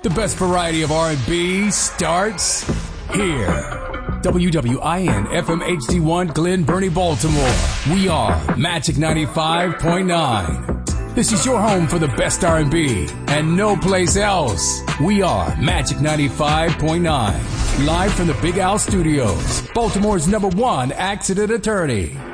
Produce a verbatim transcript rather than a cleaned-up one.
The best variety of R and B starts here. W W I N F M H D one Glen Burnie, Baltimore. We are Magic ninety-five point nine. This is your home for the best R and B and no place else. We are Magic ninety-five point nine. Live from the Big Al Studios, Baltimore's number one accident attorney.